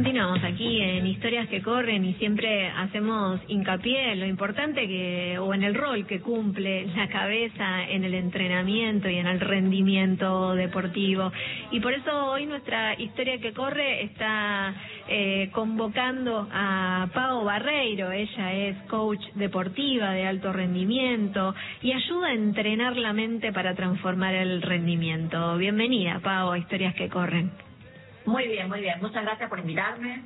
Continuamos aquí en Historias que Corren y siempre hacemos hincapié en lo importante o en el rol que cumple la cabeza en el entrenamiento y en el rendimiento deportivo. Y por eso hoy nuestra Historia que Corre está convocando a Pao Barreiro. Ella es coach deportiva de alto rendimiento y ayuda a entrenar la mente para transformar el rendimiento. Bienvenida, Pao, a Historias que Corren. Muy bien, muy bien. Muchas gracias por invitarme.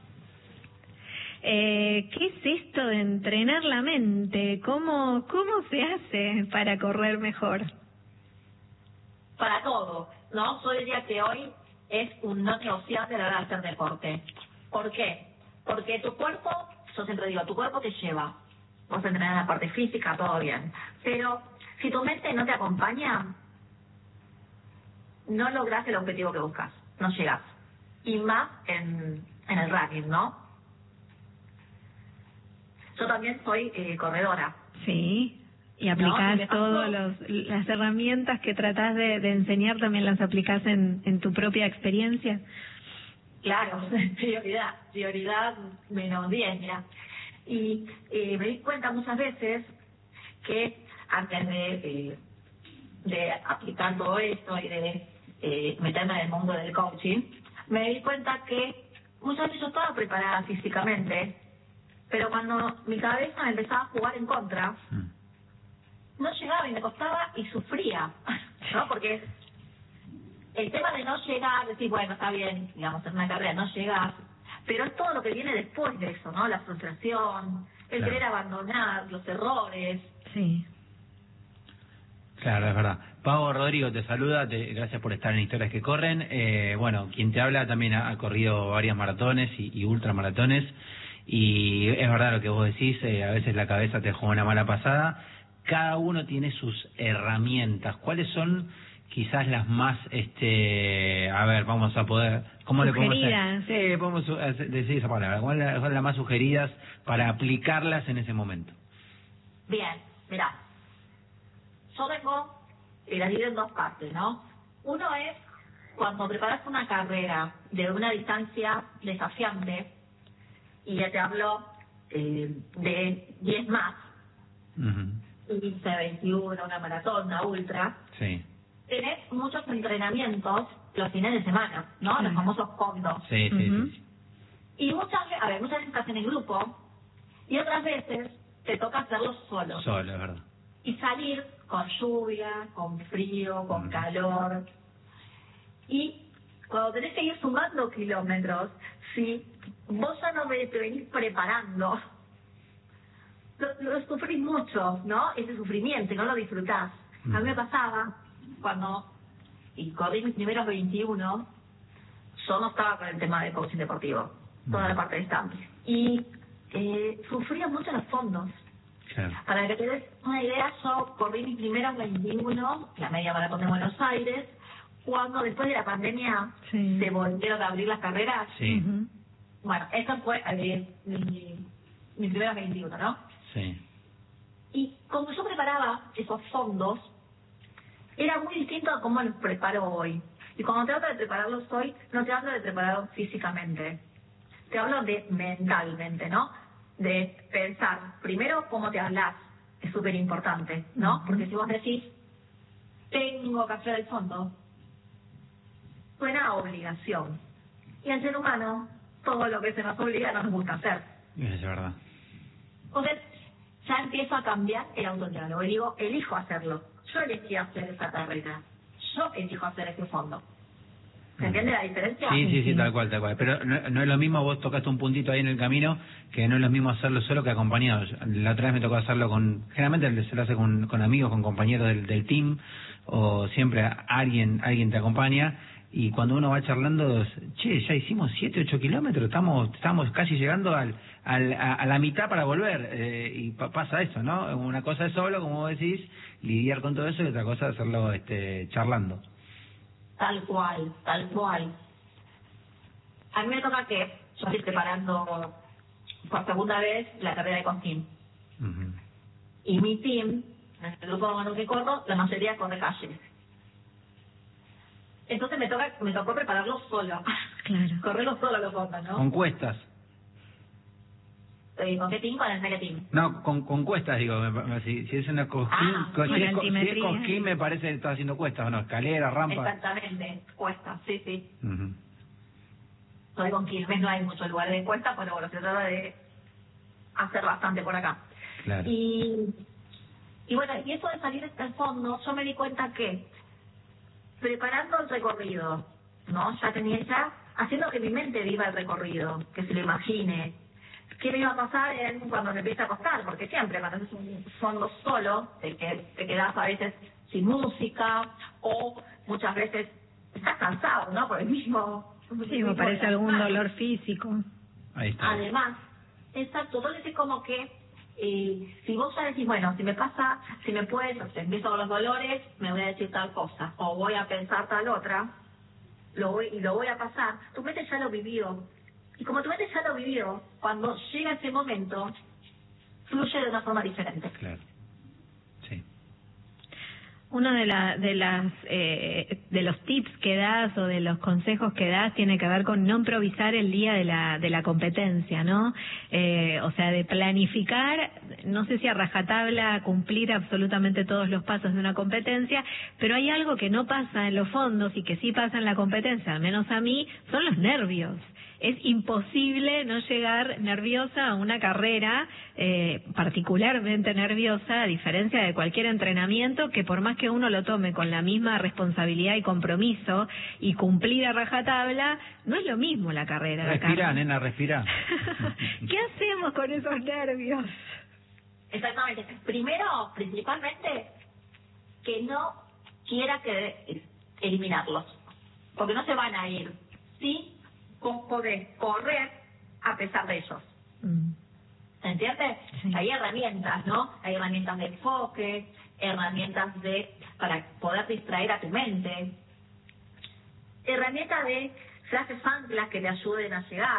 ¿Qué es esto de entrenar la mente? ¿Cómo se hace para correr mejor? Para todo, ¿no? Yo diría que hoy es un no negociable a la hora de hacer deporte. ¿Por qué? Porque tu cuerpo, yo siempre digo, tu cuerpo te lleva. Vos entrenás en la parte física, todo bien. Pero si tu mente no te acompaña, no lográs el objetivo que buscas. No llegas. Y más en el running, ¿no? Yo también soy corredora. Sí. Y aplicás todas las herramientas que tratás de enseñar, también las aplicás en tu propia experiencia. Claro, prioridad menos 10, ya. Y me di cuenta muchas veces que antes de aplicar todo esto y de meterme en el mundo del coaching, me di cuenta que muchas veces yo estaba preparada físicamente, pero cuando mi cabeza me empezaba a jugar en contra, no llegaba y me costaba y sufría, ¿no? Porque el tema de no llegar, decir, bueno, está bien, digamos, en una carrera no llegas, pero es todo lo que viene después de eso, ¿no? La frustración, el querer abandonar, los errores. Sí. Claro, es verdad. Pao, Rodrigo te saluda, gracias por estar en Historias que Corren. Bueno, quien te habla también ha corrido varias maratones y ultramaratones, y es verdad lo que vos decís, a veces la cabeza te juega una mala pasada. Cada uno tiene sus herramientas. ¿Cuáles son quizás las más, a ver, vamos a poder, ¿cómo sugeridas? le podemos hacer? Sí, podemos decir esa palabra. ¿Cuáles son las más sugeridas para aplicarlas en ese momento? Bien, mirá. Yo vengo y la divido en dos partes, ¿no? Uno es cuando preparas una carrera de una distancia desafiante, y ya te hablo de 10 más, 15, 21, una maratón, una ultra. Sí. Tenés muchos entrenamientos los fines de semana, ¿no? Los famosos fondos. Sí, sí. Y muchas veces estás en el grupo y otras veces te toca hacerlo solo. Solo, es verdad. Y salir con lluvia, con frío, con calor. Y cuando tenés que ir sumando kilómetros, si vos ya no te venís preparando, lo sufrís mucho, ¿no? Ese sufrimiento, no lo disfrutás. A mí me pasaba cuando corrí mis primeros 21, yo no estaba con el tema de coaching deportivo, toda la parte de stand. Y sufría mucho en los fondos. Claro. Para que te des una idea, yo corrí mis primeros 21, la media maratón de Buenos Aires, cuando después de la pandemia se volvieron a abrir las carreras. Sí. Bueno, eso fue mis primeros 21, ¿no? Sí. Y como yo preparaba esos fondos, era muy distinto a cómo los preparo hoy. Y cuando te hablo de prepararlos hoy, no te hablo de prepararlos físicamente, te hablo de mentalmente, ¿no? De pensar, primero, cómo te hablas, es súper importante, ¿no? Porque si vos decís, tengo que hacer el fondo, suena a obligación. Y al ser humano, todo lo que se nos obliga no nos gusta hacer. Es verdad. Entonces, ya empiezo a cambiar el autodiálogo y digo, elijo hacerlo. Yo elegí hacer esa carrera. Yo elijo hacer ese fondo. ¿Se entiende la diferencia? Sí, tal cual. Pero no es lo mismo, vos tocaste un puntito ahí en el camino, que no es lo mismo hacerlo solo que acompañado. La otra vez me tocó hacerlo generalmente se lo hace con amigos, con compañeros del team, o siempre alguien te acompaña, y cuando uno va charlando, ya hicimos 7, 8 kilómetros, estamos casi llegando a la mitad para volver, y pasa eso, ¿no? Una cosa es solo, como vos decís, lidiar con todo eso, y otra cosa es hacerlo charlando. Tal cual. A mí me toca que yo estoy preparando por segunda vez la carrera de Conquín. Y mi team, en el grupo con el que corro, la mayoría corre calle. Entonces me tocó prepararlo solo. Claro. Corremos solo los fondos, ¿no? Con cuestas. ¿Con qué team? Con el mega team. No, con cuestas, digo. Si es una cosquín, con si es altimetría. cosquín, me parece que está haciendo cuestas, ¿o no? Escalera, rampa. Exactamente, cuesta, sí. Ujú. Soy con Quilmes, no hay mucho lugar de cuesta, pero bueno, se trata de hacer bastante por acá. Claro. Y bueno, y eso de salir del fondo, yo me di cuenta que preparando el recorrido, ¿no? Ya haciendo que mi mente viva el recorrido, que se lo imagine. ¿Qué me iba a pasar cuando me empieza a costar? Porque siempre cuando haces un fondo solo, te quedas a veces sin música, o muchas veces estás cansado, ¿no? Por el mismo... Sí, me parece algún dolor físico. Ahí está. Además, exacto, entonces es como que si vos ya decís, bueno, si me puedes, o sea, empiezo con los dolores, me voy a decir tal cosa, o voy a pensar tal otra, lo voy a pasar, tu mente ya lo vivió. Y como tu mente ya lo vivió, cuando llega ese momento, fluye de una forma diferente. Claro. Sí. Uno de los tips que das o de los consejos que das tiene que ver con no improvisar el día de la competencia, ¿no? O sea, de planificar, no sé si a rajatabla cumplir absolutamente todos los pasos de una competencia, pero hay algo que no pasa en los fondos y que sí pasa en la competencia, al menos a mí, son los nervios. Es imposible no llegar nerviosa a una carrera, particularmente nerviosa, a diferencia de cualquier entrenamiento, que por más que uno lo tome con la misma responsabilidad y compromiso y cumplir a rajatabla, no es lo mismo la carrera. Respira, nena, respira. ¿Qué hacemos con esos nervios? Exactamente. Primero, principalmente, que no quiera eliminarlos, porque no se van a ir. Sí, poder correr a pesar de ellos. ¿Se entiende? Sí. Hay herramientas, ¿no? Hay herramientas de enfoque, herramientas para poder distraer a tu mente, herramientas de frases anclas que te ayuden a llegar.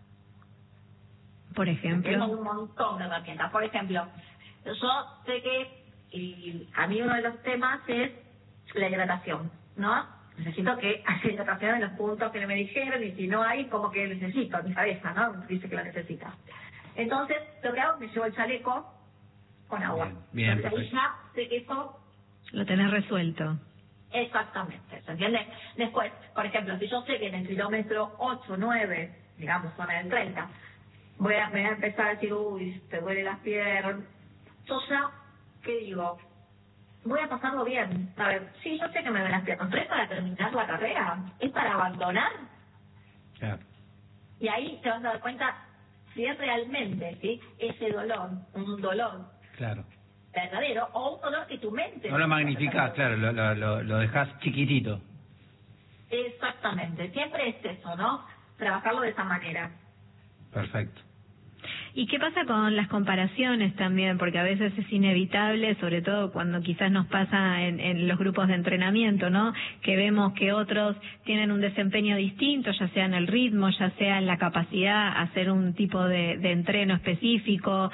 Por ejemplo. Tengo un montón de herramientas. Por ejemplo, yo sé que a mí uno de los temas es la hidratación, ¿no? Necesito que haya hidratación en los puntos que me dijeron, y si no hay, como que necesito, mi cabeza, ¿no? Dice que lo necesita. Entonces, lo que hago es me llevo el chaleco con agua. Bien, Entonces, ahí perfecto. ya sé que eso... Lo tenés resuelto. Exactamente, ¿se entiende? Después, por ejemplo, si yo sé que en el kilómetro 8, 9, digamos, zona del 30, me voy a empezar a decir, uy, te duele las piernas. Yo ya, ¿qué digo? Voy a pasarlo bien. A ver, sí, yo sé que me ven las piernas, pero es para terminar la carrera, es para abandonar. Claro. Y ahí te vas a dar cuenta si es realmente, ¿sí?, ese dolor, un dolor Claro. verdadero, o un dolor que tu mente... No lo magnificás, claro, lo dejás chiquitito. Exactamente, siempre es eso, ¿no? Trabajarlo de esa manera. Perfecto. ¿Y qué pasa con las comparaciones también? Porque a veces es inevitable, sobre todo cuando quizás nos pasa en los grupos de entrenamiento, ¿no? Que vemos que otros tienen un desempeño distinto, ya sea en el ritmo, ya sea en la capacidad a hacer un tipo de entreno específico.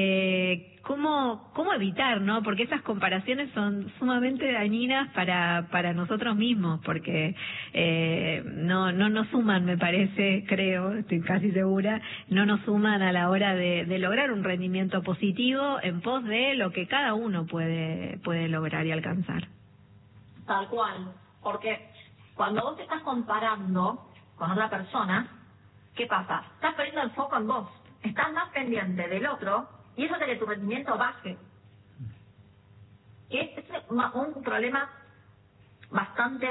¿Cómo evitar, no? Porque esas comparaciones son sumamente dañinas para nosotros mismos, porque no nos suman, me parece, creo, estoy casi segura, no nos suman a la hora de lograr un rendimiento positivo en pos de lo que cada uno puede lograr y alcanzar. Tal cual, porque cuando vos te estás comparando con otra persona, ¿qué pasa? Estás perdiendo el foco en vos, estás más pendiente del otro, y eso hace que tu rendimiento baje. Es un problema bastante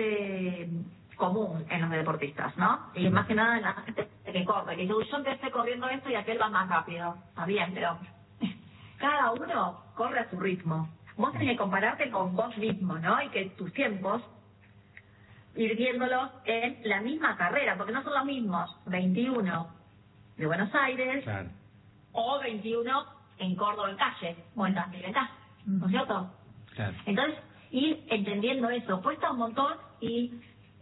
común en los deportistas, ¿no? Y más que nada en la gente que corre, que dice, yo empecé corriendo esto y aquel va más rápido. Está bien, pero cada uno corre a su ritmo. Vos tenés que compararte con vos mismo, ¿no? Y que tus tiempos, ir viéndolos en la misma carrera, porque no son los mismos 21 de Buenos Aires, Claro. o 21 en Córdoba en calle, o en Tandil en calle, ¿no es cierto? Claro. Entonces, ir entendiendo eso, cuesta un montón y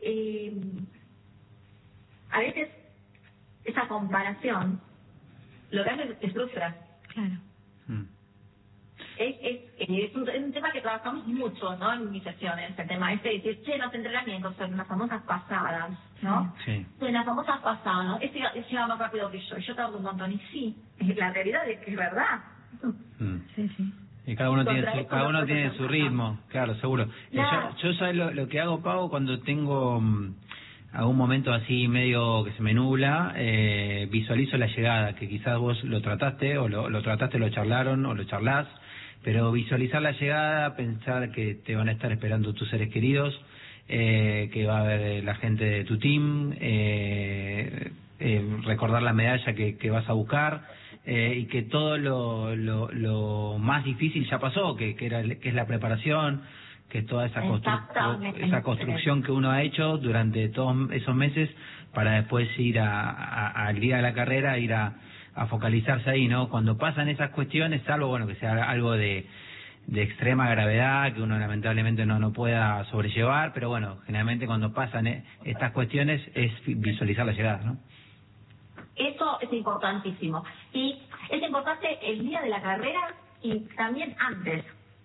a veces esa comparación lo que hace es frustra. Claro. es un tema que trabajamos mucho, ¿no? En mis sesiones, el tema este de decir, che, los entrenamientos son las famosas pasadas, ¿no? Sí. En las famosas pasadas, este lleva más rápido que yo tardo un montón. Y sí, la realidad es que es verdad. Sí, sí. Y cada uno tiene su ritmo, claro, seguro. Claro. Yo sabes lo que hago, Pau, cuando tengo algún momento así medio que se me nubla, visualizo la llegada, que quizás vos lo trataste, o lo trataste, lo charlaron, o lo charlás, pero visualizar la llegada, pensar que te van a estar esperando tus seres queridos, que va a haber la gente de tu team, recordar la medalla que vas a buscar, y que todo lo más difícil ya pasó, que es la preparación, que toda esa construcción que uno ha hecho durante todos esos meses para después ir al día de la carrera, ir a focalizarse ahí, ¿no? Cuando pasan esas cuestiones, salvo bueno que sea algo de extrema gravedad, que uno lamentablemente no pueda sobrellevar, pero bueno, generalmente cuando pasan estas cuestiones es visualizar la llegada, ¿no? Eso es importantísimo. Y es importante el día de la carrera y también antes.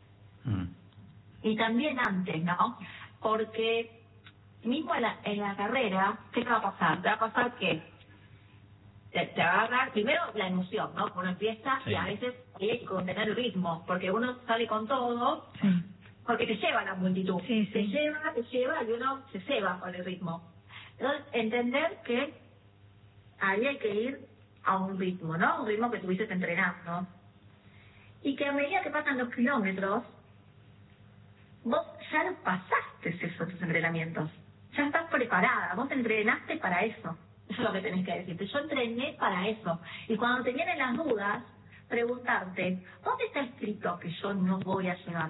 Y también antes, ¿no? Porque mismo en la carrera, ¿qué te va a pasar? Te va a pasar que te agarra primero la emoción, ¿no? Uno empieza y a veces hay que contener el ritmo, porque uno sale con todo, porque te lleva la multitud. Te lleva y uno se ceba con el ritmo. Entonces, entender que ahí hay que ir a un ritmo, ¿no? Un ritmo que estuviste entrenando. Y que a medida que pasan los kilómetros, vos ya los pasaste esos entrenamientos. Ya estás preparada, vos entrenaste para eso. Eso es lo que tenés que decirte. Yo entrené para eso. Y cuando te vienen las dudas, preguntarte, ¿dónde está escrito que yo no voy a llegar?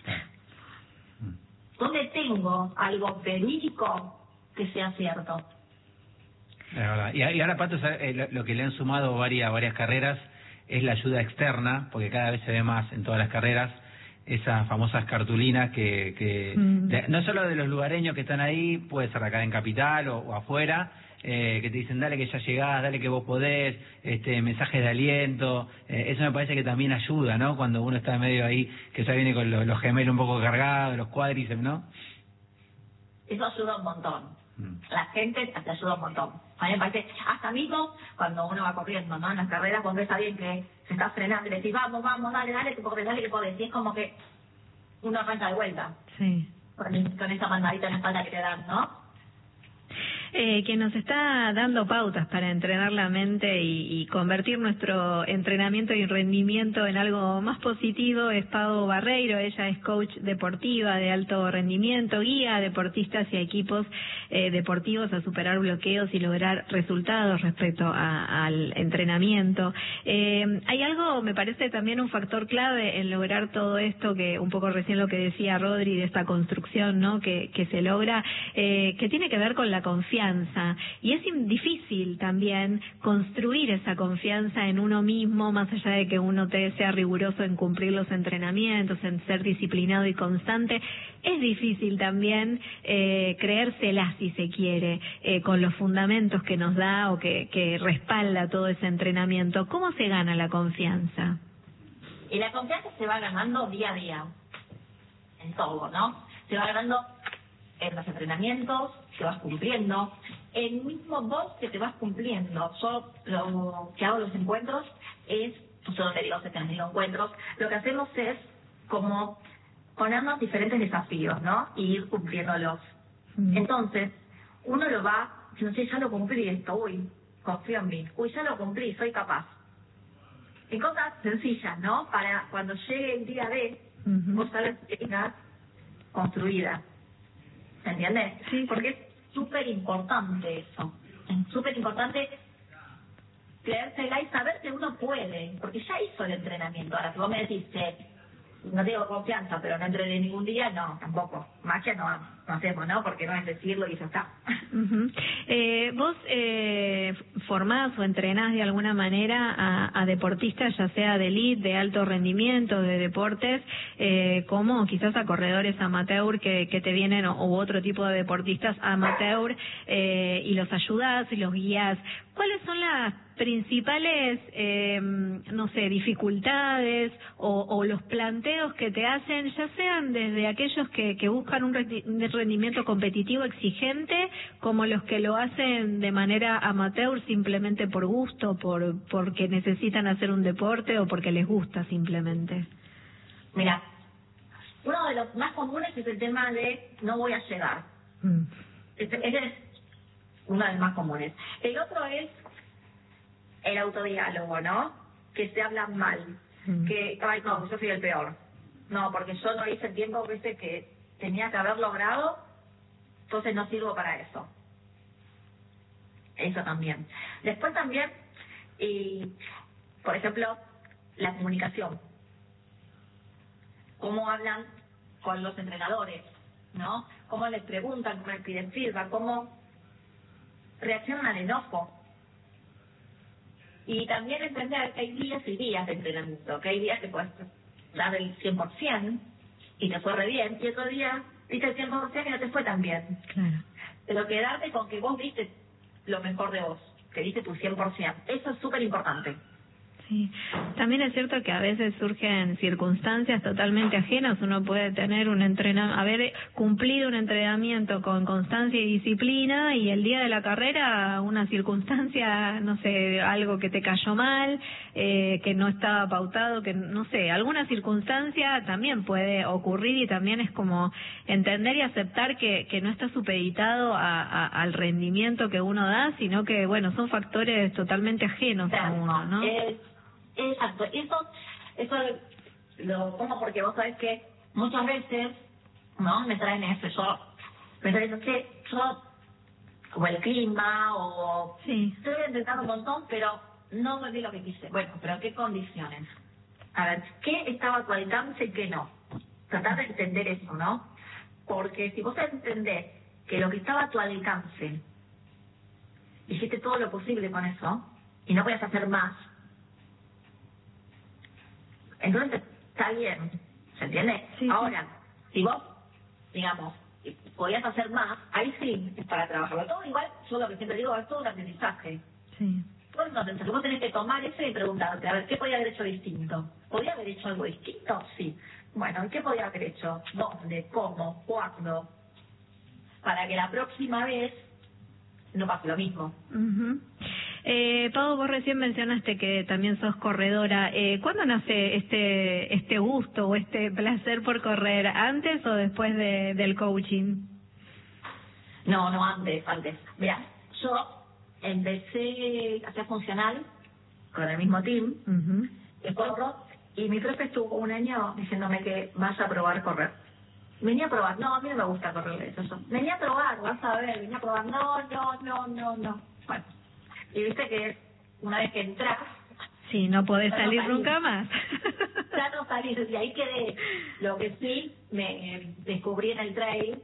¿Dónde tengo algo verídico que sea cierto? Es verdad. Y ahora, Pato, lo que le han sumado varias carreras es la ayuda externa, porque cada vez se ve más en todas las carreras esas famosas cartulinas no solo de los lugareños que están ahí, puede ser acá en Capital o afuera, que te dicen dale que ya llegás, dale que vos podés, mensajes de aliento, eso me parece que también ayuda, ¿no? Cuando uno está medio ahí, que ya viene con los gemelos un poco cargados, los cuádriceps, ¿no? Eso ayuda un montón. La gente te ayuda un montón. A mí me parece, hasta mismo cuando uno va corriendo, ¿no? En las carreras, cuando ves a alguien que se está frenando y le decís, vamos, dale, que podés, dale, que podés. Y es como que uno arranca de vuelta. Sí. Con esa mandadita en la espalda que te dan, ¿no? Que nos está dando pautas para entrenar la mente y convertir nuestro entrenamiento y rendimiento en algo más positivo es Pau Barreiro. Ella es coach deportiva de alto rendimiento, guía a deportistas y a equipos deportivos a superar bloqueos y lograr resultados respecto al entrenamiento. Hay algo, me parece también un factor clave en lograr todo esto, que un poco recién lo que decía Rodri de esta construcción, ¿no? Que se logra, que tiene que ver con la confianza. Y es difícil también construir esa confianza en uno mismo, más allá de que uno sea riguroso en cumplir los entrenamientos, en ser disciplinado y constante. Es difícil también creérsela, si se quiere, con los fundamentos que nos da o que respalda todo ese entrenamiento. ¿Cómo se gana la confianza? Y la confianza se va ganando día a día, en todo, ¿no? Se va ganando en los entrenamientos que vas cumpliendo, el mismo vos que te vas cumpliendo. Yo lo que hago en los encuentros es, yo no te digo 70.000 encuentros, lo que hacemos es como ponernos diferentes desafíos, ¿no? Y ir cumpliéndolos. Entonces, uno lo va, no sé, ya lo cumplí esto, uy, confío en mí, uy, ya lo cumplí, soy capaz. En cosas sencillas, ¿no? Para cuando llegue el día de, vos sabés que tengas construida. ¿Se entiende? Sí. Porque es súper importante eso. Es súper importante creérsela y saber que uno puede, porque ya hizo el entrenamiento. Ahora, si vos me decís, no tengo confianza, pero no entrené ningún día, no, tampoco. Magia no hacemos, ¿no? Porque no es decirlo y ya está. Vos formás o entrenás de alguna manera a deportistas, ya sea de elite, de alto rendimiento, de deportes, como quizás a corredores amateur que te vienen u otro tipo de deportistas amateur, y los ayudás y los guías. ¿Cuáles son las principales, no sé, dificultades o los planteos que te hacen, ya sean desde aquellos que buscan un rendimiento competitivo exigente, como los que lo hacen de manera amateur simplemente por gusto, porque necesitan hacer un deporte o porque les gusta simplemente? Mira, uno de los más comunes es el tema de no voy a llegar. Ese es uno de los más comunes. El otro es el autodiálogo, ¿no? Que se hablan mal. Que, ay, no, yo soy el peor. No, porque yo no hice el tiempo que tenía que haber logrado, entonces no sirvo para eso. Eso también. Después también, por ejemplo, la comunicación. Cómo hablan con los entrenadores, ¿no? Cómo les preguntan, cómo les piden feedback, cómo reaccionan al enojo. Y también entender que hay días y días de entrenamiento, que hay días que puedes dar el 100% y te fue re bien, y otro día diste el 100% y no te fue tan bien. Claro. Pero quedarte con que vos diste lo mejor de vos, que diste tu 100%. Eso es súper importante. Sí, también es cierto que a veces surgen circunstancias totalmente ajenas. Uno puede tener haber cumplido un entrenamiento con constancia y disciplina, y el día de la carrera una circunstancia, no sé, algo que te cayó mal, que no estaba pautado, que no sé, alguna circunstancia también puede ocurrir, y también es como entender y aceptar que no está supeditado al rendimiento que uno da, sino que, bueno, son factores totalmente ajenos a uno, ¿no? Exacto, eso lo pongo porque vos sabés que muchas veces, ¿no? Me traen eso, me traen que yo, como el clima, o sí, estoy intentando un montón, pero no me di lo que quise. Bueno, pero ¿qué condiciones? A ver, ¿qué estaba a tu alcance y qué no? Tratar de entender eso, ¿no? Porque si vos entendés que lo que estaba a tu alcance, hiciste todo lo posible con eso, y no podías hacer más, entonces está bien, ¿se entiende? Sí, ahora, si vos, digamos, podías hacer más, ahí sí, es para trabajarlo todo. Igual, yo lo que siempre digo, es todo un aprendizaje. sí. Entonces, vos tenés que tomar eso y preguntarte, a ver, ¿qué podía haber hecho distinto? ¿Podía haber hecho algo distinto? Sí. Bueno, ¿qué podía haber hecho? ¿Dónde? ¿Cómo? ¿Cuándo? Para que la próxima vez no pase lo mismo. Pau, vos recién mencionaste que también sos corredora. ¿Cuándo nace este gusto o este placer por correr? ¿Antes o después del coaching? No, antes. Mira, yo empecé a hacer funcional con el mismo team, de corro, y mi profe estuvo un año diciéndome que vaya a probar correr. Venía a probar, no, a mí no me gusta correr eso. Venía a probar, vas a ver, venía a probar, no. Bueno, y viste que una vez que entras, sí, no podés salir nunca más. Ya no salís, y ahí quedé. Lo que sí, me descubrí en el trail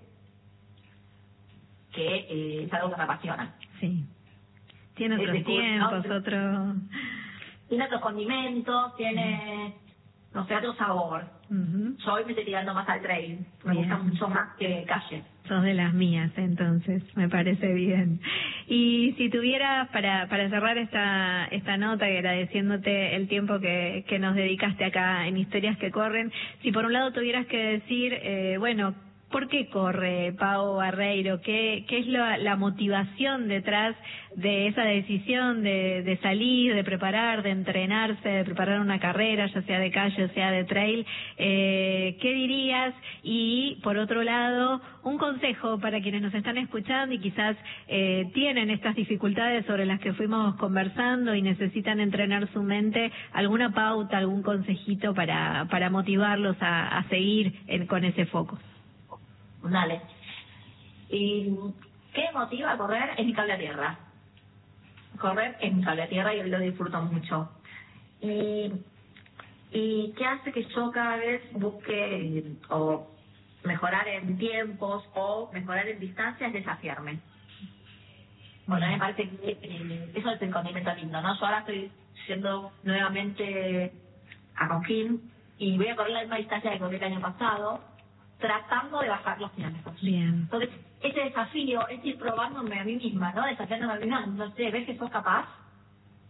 que es algo que me apasiona. Sí. Tiene otros tiempos, tiene otros condimentos, tiene, no sé, otro sabor. Yo hoy me estoy tirando más al trail, me gusta mucho más que calle. Sos de las mías, entonces, me parece bien. Y si tuvieras, para cerrar esta nota y agradeciéndote el tiempo que nos dedicaste acá en Historias que Corren, si por un lado tuvieras que decir, bueno, ¿por qué corre Pau Barreiro? ¿Qué es la motivación detrás de esa decisión de salir, de preparar, de entrenarse, de preparar una carrera, ya sea de calle o sea de trail? ¿Qué dirías? Y, por otro lado, un consejo para quienes nos están escuchando y quizás tienen estas dificultades sobre las que fuimos conversando y necesitan entrenar su mente, alguna pauta, algún consejito para motivarlos a seguir con ese foco. Dale. ¿Y qué me motiva a correr? Es mi cable a tierra. Correr es mi cable a tierra y lo disfruto mucho. ¿Y qué hace que yo cada vez busque o mejorar en tiempos o mejorar en distancias? Desafiarme. Bueno, me parece que eso es el condimento lindo, ¿no? Yo ahora estoy yendo nuevamente a Coquín y voy a correr la misma distancia que corrí el año pasado, tratando de bajar los kilómetros. Bien. Entonces, ese desafío es ir probándome a mí misma, ¿no? Desafiándome a mí misma. No sé, ¿ves que sos capaz?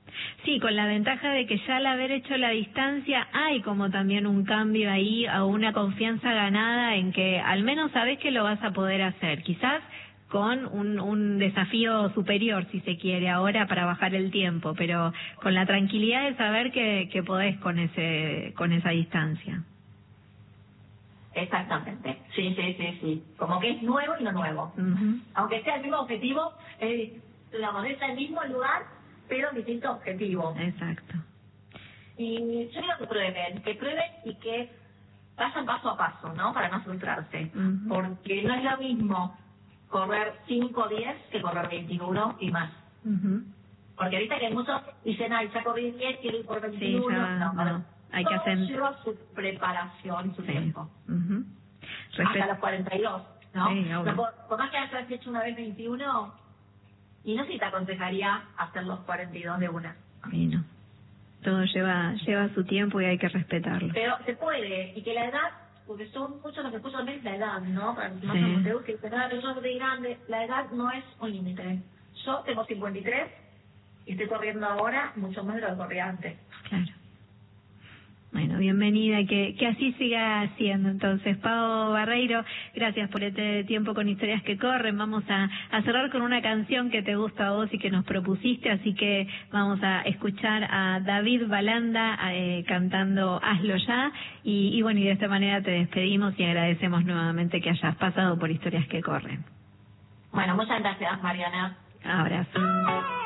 Sí, con la ventaja de que ya al haber hecho la distancia hay como también un cambio ahí, a una confianza ganada en que al menos sabes que lo vas a poder hacer. Quizás con un desafío superior, si se quiere, ahora para bajar el tiempo, pero con la tranquilidad de saber que podés con esa distancia. Exactamente, sí. Como que es nuevo y no nuevo. Aunque sea el mismo objetivo, digamos, es el mismo lugar, pero distinto objetivo. Exacto. Y yo digo que prueben y que vayan paso a paso, ¿no? Para no frustrarse. Porque no es lo mismo correr 5, 10 que correr 21 y más. Porque ahorita que muchos dicen, ay, ya corrí 10, quiero ir por 21. Sí, no. Hay que hacer... lleva su preparación, su tiempo. Hasta los 42, ¿no? Sí, por más que hayas hecho una vez 21, y no sé si te aconsejaría hacer los 42 de una. Sí, no. Todo lleva su tiempo y hay que respetarlo. Pero se puede, y que la edad, porque son muchos los que puso la edad, ¿no? Para los que dicen, yo soy grande, la edad no es un límite. Yo tengo 53 y estoy corriendo ahora mucho más de lo que corría antes. Claro. Bueno, bienvenida, que así siga siendo. Entonces, Pau Barreiro, gracias por este tiempo con Historias que Corren. Vamos a cerrar con una canción que te gusta a vos y que nos propusiste, así que vamos a escuchar a David Balanda cantando Hazlo Ya, y bueno, y de esta manera te despedimos y agradecemos nuevamente que hayas pasado por Historias que Corren. Bueno, muchas gracias, Mariana. Abrazo.